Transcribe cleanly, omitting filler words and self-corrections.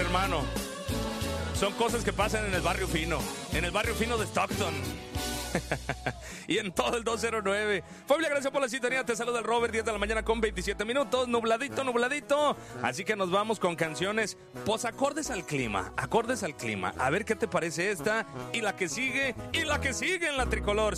hermano. Son cosas que pasan en el barrio fino de Stockton. Y en todo el 209. Familia, gracias por la sintonía. Te saluda el Robert, 10 de la mañana con 27 minutos. Nubladito. Así que nos vamos con canciones, pues acordes al clima. A ver qué te parece esta y la que sigue en la tricolor.